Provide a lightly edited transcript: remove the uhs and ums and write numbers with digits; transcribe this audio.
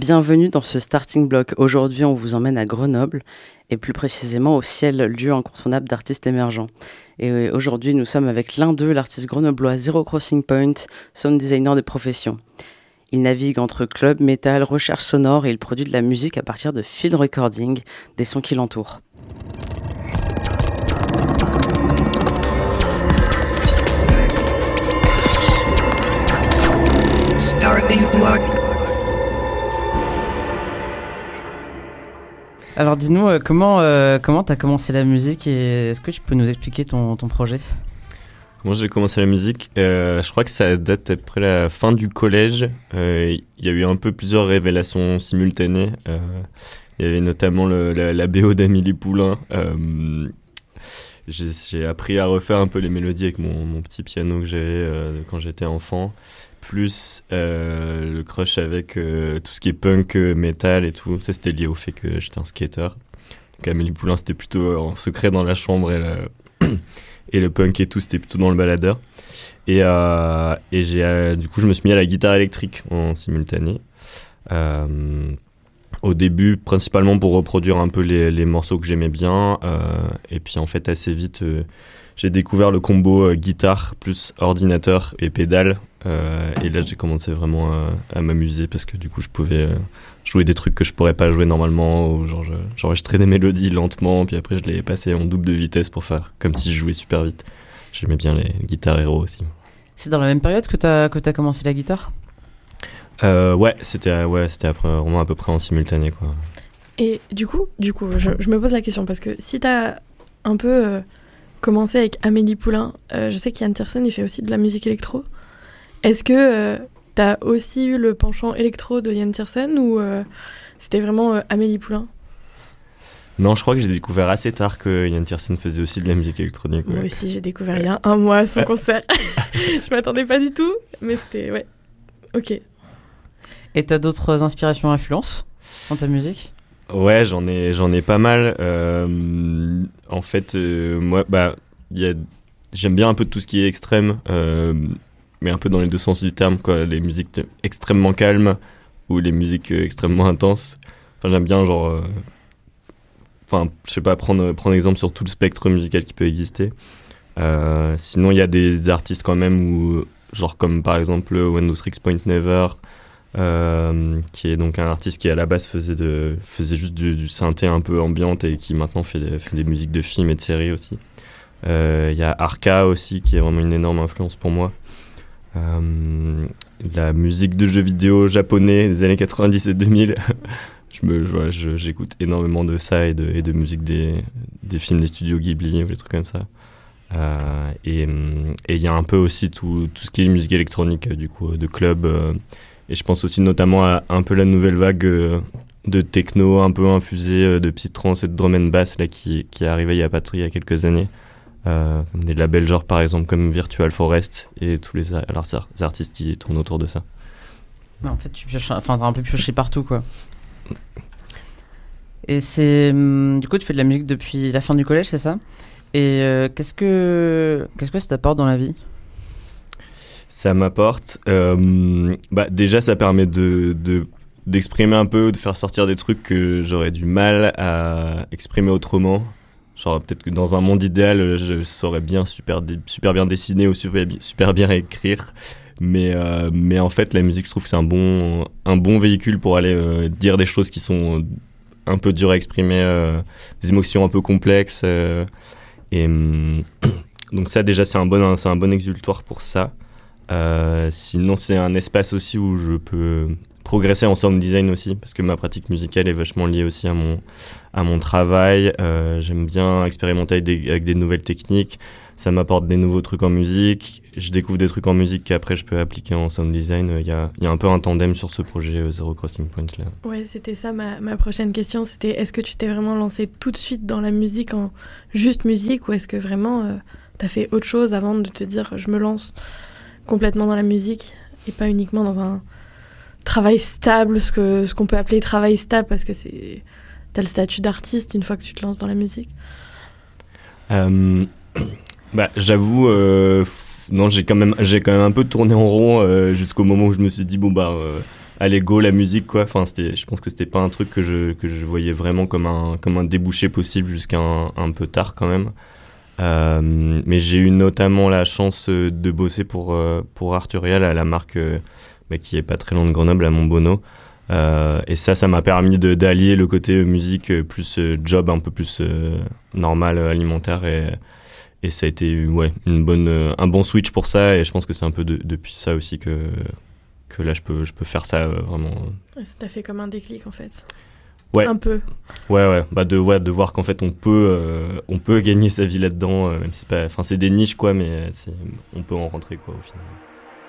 Bienvenue dans ce Starting Block. Aujourd'hui, on vous emmène à Grenoble et plus précisément au Ciel, lieu incontournable d'artistes émergents. Et aujourd'hui, nous sommes avec l'un d'eux, l'artiste grenoblois Zero Crossing Point, sound designer de profession. Il navigue entre club, métal, recherche sonore et il produit de la musique à partir de field recording, des sons qui l'entourent. Starting Block. Alors dis-nous, comment t'as commencé la musique et est-ce que tu peux nous expliquer ton projet ? Comment j'ai commencé la musique ? Je crois que ça date après la fin du collège. Il y a eu un peu plusieurs révélations simultanées. Il y avait notamment la BO d'Amélie Poulain. J'ai appris à refaire un peu les mélodies avec mon petit piano que j'avais quand j'étais enfant. Plus le crush avec tout ce qui est punk, metal et tout. Ça, c'était lié au fait que j'étais un skater. Donc Amélie Poulain, c'était plutôt en secret dans la chambre et le punk et tout, c'était plutôt dans le baladeur. Et du coup, je me suis mis à la guitare électrique en simultané. Au début, principalement pour reproduire un peu les morceaux que j'aimais bien. Et puis en fait, assez vite, j'ai découvert le combo guitare plus ordinateur et pédale. Et là, j'ai commencé vraiment à m'amuser parce que du coup, je pouvais jouer des trucs que je pourrais pas jouer normalement. Ou genre, j'enregistrais des mélodies lentement, puis après, je les passais en double de vitesse pour faire comme si je jouais super vite. J'aimais bien les guitares héros aussi. C'est dans la même période que t'as commencé la guitare ? Ouais, c'était après, vraiment à peu près en simultané, quoi. Et du coup, je me pose la question parce que si t'as un peu commencé avec Amélie Poulain, je sais qu'Yann Tiersen, il fait aussi de la musique électro. Est-ce que t'as aussi eu le penchant électro de Yann Tiersen ou c'était vraiment Amélie Poulain ? Non, je crois que j'ai découvert assez tard que Yann Tiersen faisait aussi de la musique électronique. Ouais. Moi aussi, j'ai découvert il y a un mois à son concert. Je m'attendais pas du tout, mais c'était... Ouais, ok. Et t'as d'autres inspirations, influences dans ta musique ? Ouais, j'en ai pas mal. En fait, moi, j'aime bien un peu tout ce qui est extrême, mais un peu dans les deux sens du terme, quoi. Les musiques extrêmement calmes ou les musiques extrêmement intenses. Enfin, j'aime bien, genre... je sais pas, prendre exemple sur tout le spectre musical qui peut exister. Sinon, il y a des artistes quand même, genre comme par exemple Wendosrix Point Never, qui est donc un artiste qui à la base faisait juste du synthé un peu ambiante et qui maintenant fait des musiques de films et de séries aussi. Il y a Arca aussi qui est vraiment une énorme influence pour moi. La musique de jeux vidéo japonais des années 90 et 2000 j'écoute énormément de ça et de musique des films des studios Ghibli ou des trucs comme ça. Et il y a un peu aussi tout ce qui est musique électronique du coup de club. Et je pense aussi notamment à un peu la nouvelle vague de techno un peu infusée de psytrance et de drum and bass là, qui est arrivée il y a quelques années. Des labels genre par exemple comme Virtual Forest et tous les artistes qui tournent autour de ça. Ouais, en fait, t'as un peu pioché partout, quoi. Et c'est... Du coup, tu fais de la musique depuis la fin du collège, c'est ça ? Et qu'est-ce que ça t'apporte dans la vie ? Ça m'apporte... déjà, ça permet d'exprimer un peu, de faire sortir des trucs que j'aurais du mal à exprimer autrement. Genre, peut-être que dans un monde idéal, je saurais super bien dessiner ou super bien écrire. Mais en fait, la musique, je trouve que c'est un bon véhicule pour aller dire des choses qui sont un peu dures à exprimer, des émotions un peu complexes. Donc ça, déjà, c'est un bon exutoire pour ça. Sinon, c'est un espace aussi où je peux progresser en sound design aussi, parce que ma pratique musicale est vachement liée aussi à mon travail. J'aime bien expérimenter avec des nouvelles techniques. Ça m'apporte des nouveaux trucs en musique. Je découvre des trucs en musique qu'après je peux appliquer en sound design. Il y a un peu un tandem sur ce projet Zero Crossing Point là. Ouais, c'était ça ma prochaine question. C'était est-ce que tu t'es vraiment lancé tout de suite dans la musique en juste musique ou est-ce que vraiment t'as fait autre chose avant de te dire je me lance complètement dans la musique et pas uniquement dans un travail stable, ce qu'on peut appeler travail stable parce que t'as le statut d'artiste une fois que tu te lances dans la musique. J'avoue, non, j'ai quand même un peu tourné en rond jusqu'au moment où je me suis dit allez go la musique quoi. Enfin je pense que c'était pas un truc que je voyais vraiment comme un débouché possible jusqu'à un peu tard quand même. Mais j'ai eu notamment la chance de bosser pour Arturial à la marque qui est pas très loin de Grenoble, à Montbonneau. Et ça m'a permis d'allier le côté musique plus job un peu plus normal, alimentaire, et ça a été un bon switch pour ça, et je pense que c'est un peu depuis ça aussi que là je peux faire ça vraiment. Ça t'a fait comme un déclic en fait. Ouais. Un peu. Ouais. De voir qu'en fait on peut gagner sa vie là-dedans, même si c'est des niches quoi, mais on peut en rentrer quoi au final.